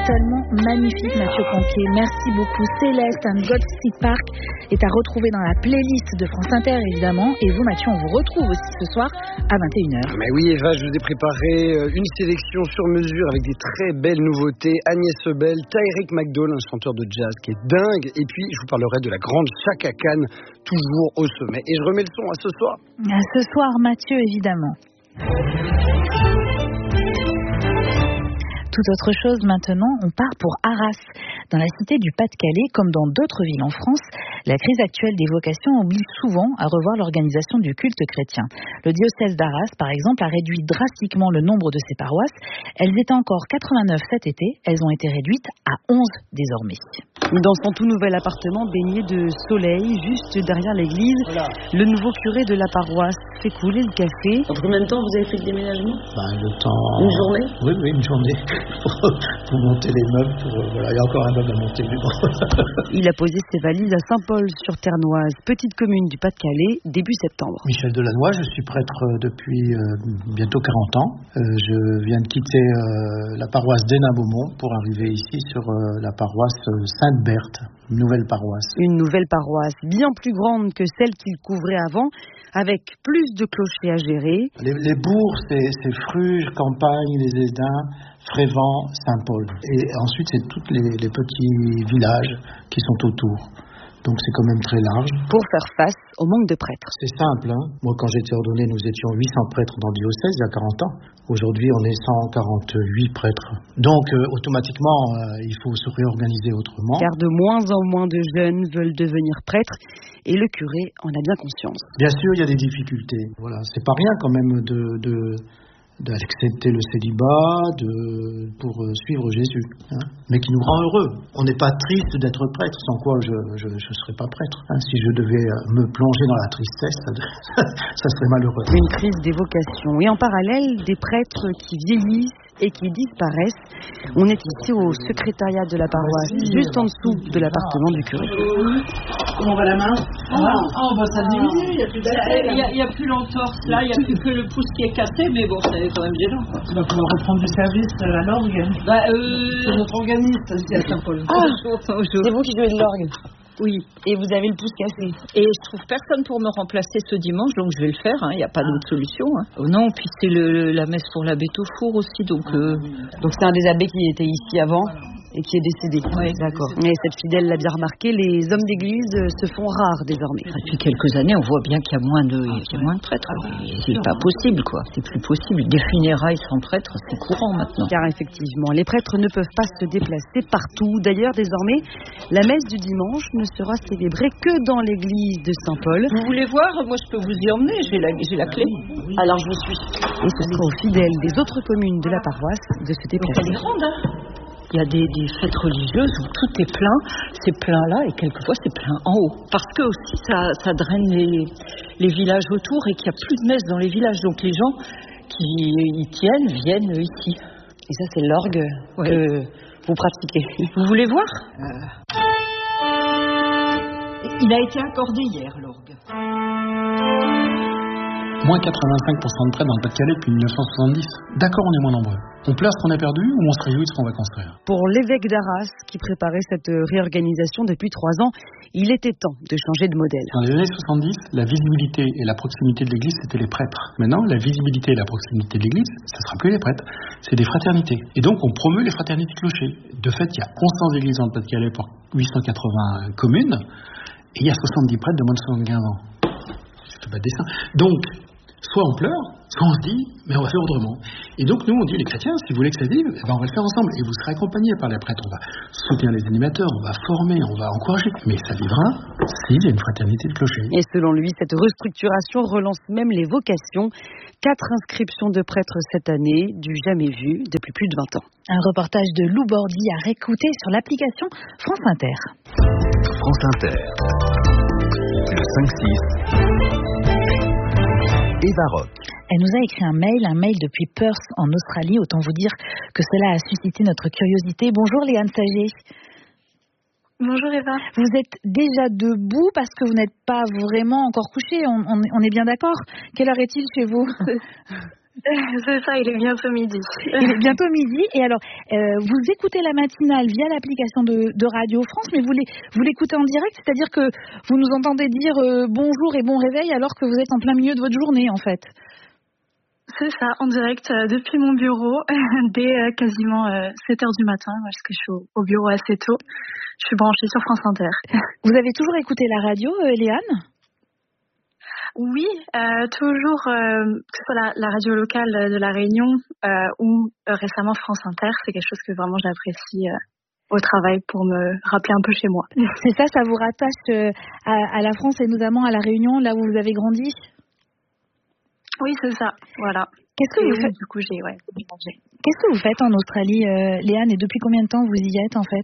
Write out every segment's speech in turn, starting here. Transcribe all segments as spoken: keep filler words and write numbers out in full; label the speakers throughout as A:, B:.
A: tellement magnifique, Mathieu Conquet. Merci beaucoup. Céleste, un God Street Park est à retrouver dans la playlist de France Inter, évidemment. Et vous, Mathieu, on vous retrouve aussi ce soir à vingt et une heures.
B: Mais oui, Eva, je vous ai préparé une sélection sur mesure avec des très belles nouveautés. Agnès Ebel, Tyrick McDowell, un chanteur de jazz qui est dingue. Et puis, je vous parlerai de la grande Chaka Khan, toujours au sommet. Et je remets le son à ce soir.
A: À ce soir, Mathieu, évidemment. Tout autre chose maintenant, on part pour Arras. Dans la cité du Pas-de-Calais, comme dans d'autres villes en France, la crise actuelle des vocations oblige souvent à revoir l'organisation du culte chrétien. Le diocèse d'Arras, par exemple, a réduit drastiquement le nombre de ses paroisses. Elles étaient encore quatre-vingt-neuf cet été, elles ont été réduites à onze désormais.
C: Dans son tout nouvel appartement baigné de soleil, juste derrière l'église, voilà. Le nouveau curé de la paroisse fait couler le café.
D: En combien de temps vous avez fait le déménagement?
E: Ben, le temps...
D: Une journée?
E: Oui, oui, une journée. pour, pour monter les meubles. Pour, voilà, il y a encore un meuble à monter. Mais bon.
C: Il a posé ses valises à Saint-Paul-sur-Ternoise, petite commune du Pas-de-Calais, début septembre.
E: Michel Delannoy, je suis prêtre depuis euh, bientôt quarante ans. Euh, je viens de quitter euh, la paroisse d'Hénin-Beaumont pour arriver ici sur euh, la paroisse euh, Sainte-Berthe, une nouvelle paroisse.
C: Une nouvelle paroisse bien plus grande que celle qu'il couvrait avant, avec plus de clochers à gérer.
E: Les, les bourgs, c'est, c'est Fruges, Campagne, les Édins, Frévent, Saint-Paul. Et ensuite, c'est tous les, les petits villages qui sont autour. Donc c'est quand même très large.
C: Pour faire face au manque de prêtres.
E: C'est simple, hein. Moi, quand j'étais ordonné, nous étions huit cents prêtres dans le diocèse il y a quarante ans. Aujourd'hui, on est cent quarante-huit prêtres. Donc, euh, automatiquement, euh, il faut se réorganiser autrement.
C: Car de moins en moins de jeunes veulent devenir prêtres et le curé en a bien conscience.
E: Bien sûr, il y a des difficultés. Voilà, c'est pas rien quand même de... de d'accepter le célibat de, pour suivre Jésus, hein, mais qui nous rend heureux. On n'est pas triste d'être prêtre, sans quoi je ne serais pas prêtre. Hein. Si je devais me plonger dans la tristesse, ça, ça serait malheureux.
C: Une crise des vocations. Et en parallèle, des prêtres qui vieillissent et qui disparaissent. On est ici au secrétariat de la paroisse, juste en dessous de l'appartement du curé.
F: Comment va la main?
G: Ah,
F: oh, bah ça diminue, il n'y a plus d'appel.
G: Il n'y a, a plus l'entorse là, il n'y a plus que le pouce qui est cassé, mais bon, c'est quand même gênant.
F: Tu vas pouvoir reprendre du service à l'orgue.
G: Bah, euh...
F: C'est notre organiste ici à Saint-Paul.
C: Ah, c'est vous qui jouez de l'orgue?
G: Oui.
C: Et vous avez le pouce cassé.
G: Et je trouve personne pour me remplacer ce dimanche, donc je vais le faire. Il hein, n'y a pas d'autre solution. Hein. Oh non, puis c'est le, la messe pour l'abbé au four aussi, donc. Euh...
C: Donc c'est un des abbés qui était ici avant et qui est décédé.
G: Oui,
C: d'accord. Mais cette fidèle l'a bien remarqué, les hommes d'église se font rares désormais.
G: Depuis quelques années, on voit bien qu'il y a moins de, il y a moins de prêtres. C'est pas possible, quoi. C'est plus possible. Des funérailles sans prêtre, c'est courant maintenant.
C: Car effectivement, les prêtres ne peuvent pas se déplacer partout. D'ailleurs, désormais, la messe du dimanche ne sera célébrée que dans l'église de Saint-Paul.
G: Vous voulez voir? Moi, je peux vous y emmener. J'ai la, j'ai la clé.
C: Alors, je vous suis. Et ce sera aux fidèles des autres communes de la paroisse de se déplacer.
G: Elle est grande, hein? Il y a des, des fêtes religieuses où tout est plein, c'est plein là et quelquefois c'est plein en haut. Parce que aussi ça, ça draine les, les villages autour et qu'il n'y a plus de messe dans les villages. Donc les gens qui y tiennent viennent ici.
C: Et ça c'est l'orgue oui. que vous pratiquez.
G: Vous voulez voir euh... Il a été accordé hier, l'orgue.
H: Moins quatre-vingt-cinq pour cent de prêtres dans le Pas-de-Calais depuis dix-neuf cent soixante-dix. D'accord, on est moins nombreux. On pleure ce qu'on a perdu ou on se réjouit de ce qu'on va construire?
C: Pour l'évêque d'Arras, qui préparait cette réorganisation depuis trois ans, il était temps de changer de modèle.
H: Dans les années soixante-dix, la visibilité et la proximité de l'Église, c'était les prêtres. Maintenant, la visibilité et la proximité de l'Église, ça ne sera plus les prêtres, c'est des fraternités. Et donc, on promeut les fraternités clochers. De fait, il y a onze cents églises dans le Pas-de-Calais pour huit cent quatre-vingts communes, et il y a soixante-dix prêtres de moins de soixante-quinze ans. Je fais pas de dessin. Donc, soit on pleure, soit on se dit, mais on va faire autrement. Et donc, nous, on dit, les chrétiens, si vous voulez que ça vive, eh ben, on va le faire ensemble. Et vous serez accompagnés par les prêtres. On va soutenir les animateurs, on va former, on va encourager. Mais ça vivra s'il y a une fraternité de clocher.
C: Et selon lui, cette restructuration relance même les vocations. Quatre inscriptions de prêtres cette année, du jamais vu depuis plus de vingt ans.
A: Un reportage de Lou Bordy à réécouter sur l'application France Inter.
I: France Inter. Le cinq six. Eva Rock.
A: Elle nous a écrit un mail, un mail depuis Perth en Australie. Autant vous dire que cela a suscité notre curiosité. Bonjour Léane Sager.
J: Bonjour Eva.
A: Vous êtes déjà debout parce que vous n'êtes pas vraiment encore couché. On, on, on est bien d'accord. Quelle heure est-il chez vous?
J: C'est ça, il est bientôt midi.
A: Il est bientôt midi. Et alors, euh, vous écoutez la matinale via l'application de, de Radio France, mais vous, les, vous l'écoutez en direct, c'est-à-dire que vous nous entendez dire euh, bonjour et bon réveil alors que vous êtes en plein milieu de votre journée, en fait.
J: C'est ça, en direct euh, depuis mon bureau, dès euh, quasiment euh, sept heures du matin, parce que je suis au, au bureau assez tôt. Je suis branchée sur France Inter.
A: Vous avez toujours écouté la radio, euh, Léane ?
J: Oui, euh, toujours, euh, que ce soit la, la radio locale de La Réunion euh, ou euh, récemment France Inter, c'est quelque chose que vraiment j'apprécie euh, au travail pour me rappeler un peu chez moi.
A: C'est ça, ça vous rattache euh, à, à la France et notamment à La Réunion, là où vous avez grandi ?
J: Oui, c'est ça, voilà.
A: Qu'est-ce que
J: et
A: vous
J: oui,
A: faites
J: Du coup, j'ai, ouais, j'ai changé.
A: Qu'est-ce que vous faites en Australie, euh, Léane, et depuis combien de temps vous y êtes en fait ?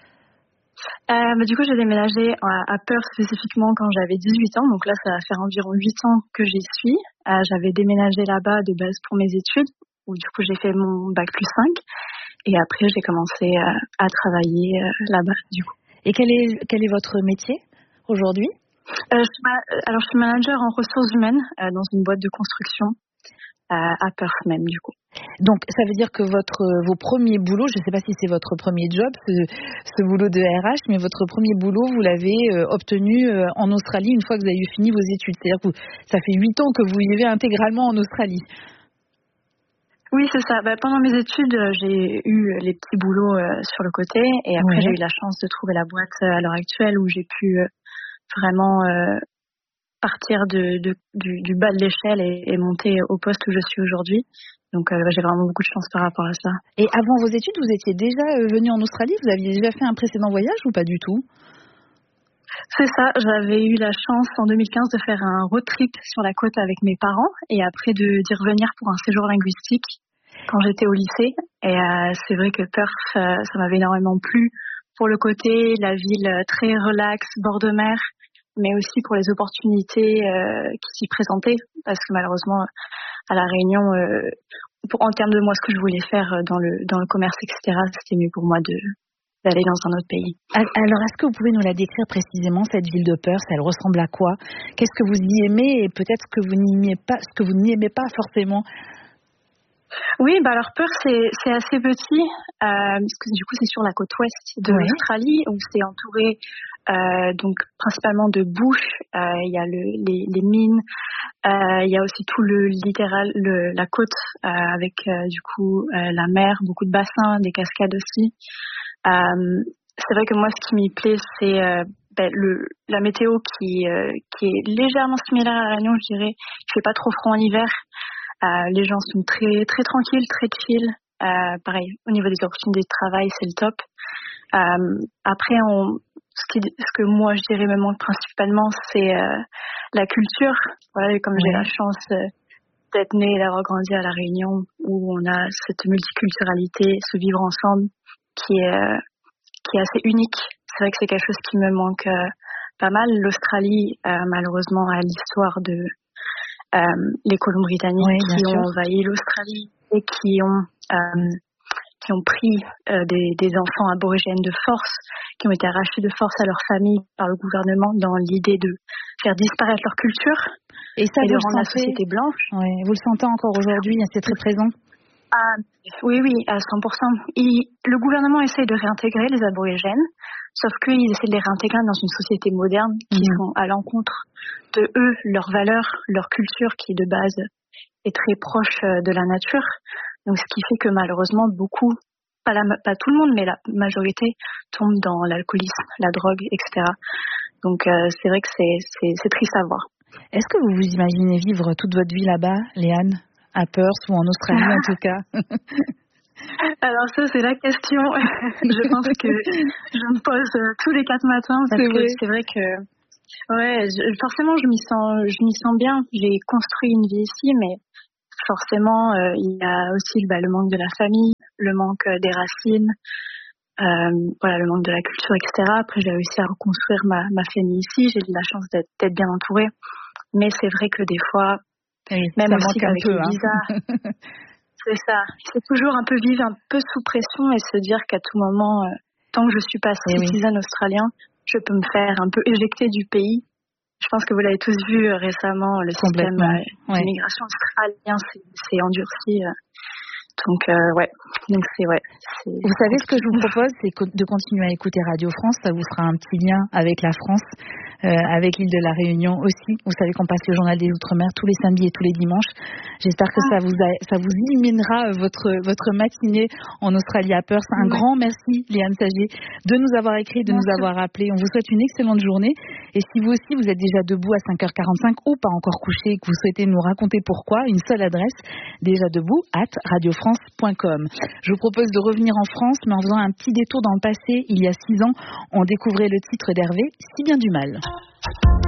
J: Euh, bah, du coup, j'ai déménagé à, à Perth spécifiquement quand j'avais dix-huit ans. Donc là, ça va faire environ huit ans que j'y suis. Euh, j'avais déménagé là-bas de base pour mes études, où du coup, j'ai fait mon bac plus cinq. Et après, j'ai commencé euh, à travailler euh, là-bas, du coup.
A: Et quel est, quel est votre métier aujourd'hui ?
J: euh, je suis ma- Alors, je suis manager en ressources humaines euh, dans une boîte de construction euh, à Perth même, du coup.
A: Donc, ça veut dire que votre, vos premiers boulots, je ne sais pas si c'est votre premier job, ce, ce boulot de R H, mais votre premier boulot, vous l'avez euh, obtenu euh, en Australie une fois que vous avez fini vos études. C'est-à-dire que vous, ça fait huit ans que vous vivez intégralement en Australie.
J: Oui, c'est ça. Bah, pendant mes études, euh, j'ai eu les petits boulots euh, sur le côté. Et après,
A: Ouais.
J: j'ai eu la chance de trouver la boîte euh, à l'heure actuelle où j'ai pu euh, vraiment euh, partir de, de, du, du bas de l'échelle et, et monter au poste où je suis aujourd'hui. Donc, euh, j'ai vraiment beaucoup de chance par rapport à ça.
A: Et avant vos études, vous étiez déjà euh, venu en Australie ? Vous aviez déjà fait un précédent voyage ou pas du tout ?
J: C'est ça, j'avais eu la chance en deux mille quinze de faire un road trip sur la côte avec mes parents et après de, d'y revenir pour un séjour linguistique quand j'étais au lycée. Et euh, c'est vrai que Perth, euh, ça m'avait énormément plu pour le côté, la ville euh, très relax, bord de mer, mais aussi pour les opportunités euh, qui s'y présentaient parce que malheureusement, à La Réunion, euh, pour, en termes de moi, ce que je voulais faire dans le, dans le commerce, et cetera, c'était mieux pour moi de d'aller dans un autre pays.
A: Alors, est-ce que vous pouvez nous la décrire précisément, cette ville de Perth ? Elle ressemble à quoi ? Qu'est-ce que vous y aimez et peut-être que vous n'aimez pas, ce que vous n'aimez pas forcément ?
J: Oui, bah alors Perth, c'est, c'est assez petit, euh, parce que du coup, c'est sur la côte ouest de
A: Ouais.
J: l'Australie, où c'est entouré euh, donc principalement de bush. Euh, Il y a le, les, les mines, euh, il y a aussi tout le littoral, le, la côte euh, avec euh, du coup euh, la mer, beaucoup de bassins, des cascades aussi. Euh, c'est vrai que moi, ce qui m'y plaît, c'est euh, ben, le, la météo qui, euh, qui est légèrement similaire à La Réunion, je dirais. Il fait pas trop froid en hiver. Euh, les gens sont très très tranquilles, très chill. Euh, pareil, au niveau des opportunités de travail, c'est le top. Euh, après, on, ce, qui, ce que moi, je dirais me manque principalement, c'est euh, la culture. Voilà, et comme
A: Ouais.
J: j'ai la chance euh, d'être née et d'avoir grandi à La Réunion, où on a cette multiculturalité, ce vivre ensemble, qui est, euh, qui est assez unique. C'est vrai que c'est quelque chose qui me manque euh, pas mal. L'Australie, euh, malheureusement, a l'histoire de euh, les colons britanniques
A: Oui, bien
J: qui
A: sûr.
J: ont envahi l'Australie et qui ont euh, qui ont pris euh, des, des enfants aborigènes de force, qui ont été arrachés de force à leur famille par le gouvernement dans l'idée de faire disparaître leur culture
A: Et ça,
J: et de
A: vous le
J: rendre la
A: sentez ?
J: société blanche.
A: Ouais, vous le sentez encore aujourd'hui, c'est très présent.
J: Ah, oui, oui, à cent pour cent. Il, le gouvernement essaie de réintégrer les aborigènes, sauf qu'ils essaient de les réintégrer dans une société moderne qui
A: Mhm.
J: sont à l'encontre de eux, leurs valeurs, leur culture qui de base est très proche euh, de la nature. Donc, ce qui fait que malheureusement, beaucoup, pas, la, pas tout le monde, mais la majorité tombe dans l'alcoolisme, la drogue, et cetera. Donc, euh, c'est vrai que c'est, c'est, c'est triste à voir.
A: Est-ce que vous vous imaginez vivre toute votre vie là-bas, Léane ? À Perth ou en Australie en tout cas ?
J: Alors ça, c'est la question. Je pense que je me pose euh, tous les quatre matins parce
A: C'est
J: que
A: vrai.
J: c'est vrai que ouais, je, forcément, je m'y sens, je m'y sens bien. J'ai construit une vie ici, mais forcément, euh, il y a aussi bah, le manque de la famille, le manque euh, des racines, euh, voilà, le manque de la culture, et cetera. Après, j'ai réussi à reconstruire ma, ma famille ici. J'ai eu la chance d'être, d'être bien entourée, mais c'est vrai que des fois,
A: Oui,
J: même
A: ça
J: aussi
A: manque un
J: avec
A: peu.
J: les
A: Hein.
J: visas. C'est ça. C'est toujours un peu vivre un peu sous pression et se dire qu'à tout moment, euh, tant que je suis pas
A: Eh oui.
J: citoyen australien, je peux me faire un peu éjecter du pays je pense que vous l'avez tous vu récemment, le système euh,
A: ouais.
J: d'immigration australien s'est endurci. Euh, donc euh, ouais, donc c'est ouais. C'est
A: vous savez ce que je vous propose, c'est de continuer à écouter Radio France. Ça vous fera un petit lien avec la France, euh, avec l'île de la Réunion aussi. Vous savez qu'on passe le journal des Outre-mer tous les samedis et tous les dimanches. J'espère que ça vous a, ça vous illuminera votre votre matinée en Australie à Perth. Un oui. grand merci, Léane Sager, de nous avoir écrit, de merci. nous avoir appelé. On vous souhaite une excellente journée. Et si vous aussi vous êtes déjà debout à cinq heures quarante-cinq ou pas encore couché et que vous souhaitez nous raconter pourquoi, une seule adresse, déjà debout arobase radio france point com. Je vous propose de revenir en France, mais en faisant un petit détour dans le passé. Il y a six ans, on découvrait le titre d'Hervé, Si bien du mal.